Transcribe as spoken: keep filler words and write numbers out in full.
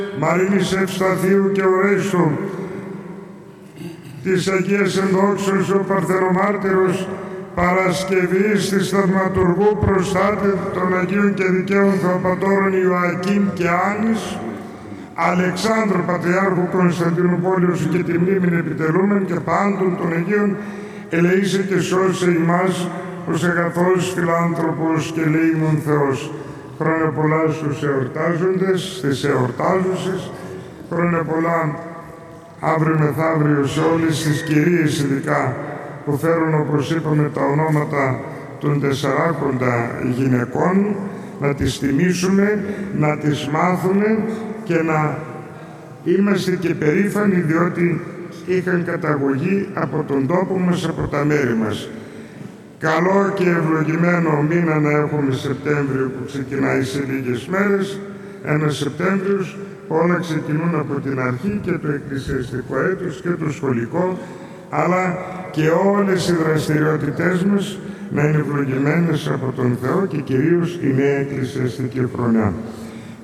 Μαρίνης Ευσταθίου και Ορέστου, της Αγίας Ενδόξεως ο Παρθενομάρτυρος Παρασκευής της Θαυματουργού Προστάτη των Αγίων και Δικαίων Θεοπατώρων Ιωακήμ και Άνης, Αλεξάνδρου Πατριάρχου Κωνσταντινούπολεως και τη μνήμην επιτελούμεν και πάντων των Αγίων ελεήσε και σώσε ημάς ως αγαθός φιλάνθρωπος και ελεήμων Θεός. Χρόνια πολλά στους εορτάζοντες, στις εορτάζουσες, χρόνια πολλά αύριο μεθαύριο σε όλες τις κυρίες ειδικά που φέρουν, όπως είπαμε, τα ονόματα των τεσσαράκοντα γυναικών, να τις τιμήσουμε, να τις μάθουμε και να είμαστε και περήφανοι διότι είχαν καταγωγή από τον τόπο μας, από τα μέρη μας. Καλό και ευλογημένο μήνα να έχουμε Σεπτέμβριο που ξεκινάει σε λίγες μέρες, ένας Σεπτέμβριος που όλα ξεκινούν από την αρχή και το εκκλησιαστικό έτος και το σχολικό, αλλά και όλες οι δραστηριότητές μας να είναι ευλογημένες από τον Θεό και κυρίως η νέα εκκλησιαστική χρονιά.